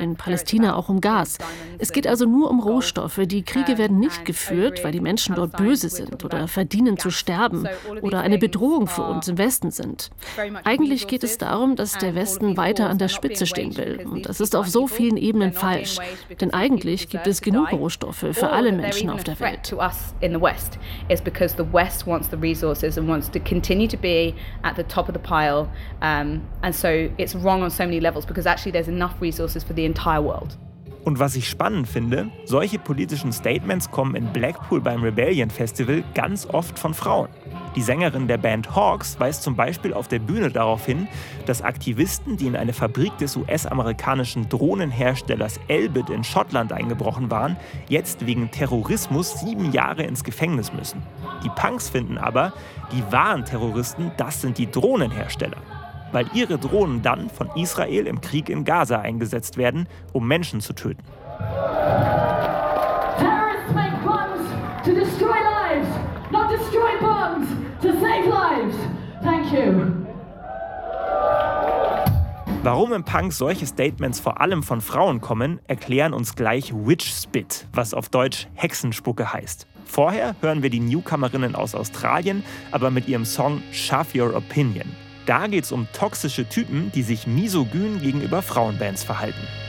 in Palästina auch um Gas. Es geht also nur um Rohstoffe. Die Kriege werden nicht geführt, weil die Menschen dort böse sind oder verdienen zu sterben oder eine Bedrohung für uns im Westen sind. Eigentlich geht es darum, dass der Westen weiter an der Spitze stehen will. Und das ist auf so vielen Ebenen falsch. Denn eigentlich gibt es genug Rohstoffe für alle Menschen auf der Welt. Is because the West wants the resources and wants to continue to be at the top of the pile, and so it's wrong on so many levels because actually there's enough resources for the entire world. Und was ich spannend finde, solche politischen Statements kommen in Blackpool beim Rebellion Festival ganz oft von Frauen. Die Sängerin der Band Hawks weist zum Beispiel auf der Bühne darauf hin, dass Aktivisten, die in eine Fabrik des US-amerikanischen Drohnenherstellers Elbit in Schottland eingebrochen waren, jetzt wegen Terrorismus 7 Jahre ins Gefängnis müssen. Die Punks finden aber, die wahren Terroristen, das sind die Drohnenhersteller. Weil ihre Drohnen dann von Israel im Krieg in Gaza eingesetzt werden, um Menschen zu töten. Terrorists make bombs to destroy lives, not destroy bombs to save lives. Thank you. Warum im Punk solche Statements vor allem von Frauen kommen, erklären uns gleich Witch Spit, was auf Deutsch Hexenspucke heißt. Vorher hören wir die Newcomerinnen aus Australien, aber mit ihrem Song Shove Your Opinion. Da geht's um toxische Typen, die sich misogyn gegenüber Frauenbands verhalten.